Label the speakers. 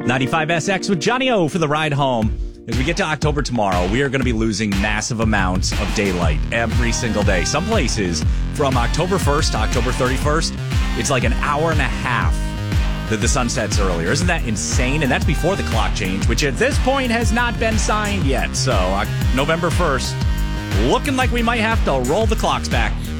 Speaker 1: 95SX with Johnny O for the ride home. As we get to October tomorrow, we are going to be losing massive amounts of daylight every single day. Some places from October 1st to October 31st, it's like an hour and a half that the sun sets earlier. Isn't that insane? And that's before the clock change, which at this point has not been signed yet. So November 1st, looking like we might have to roll the clocks back.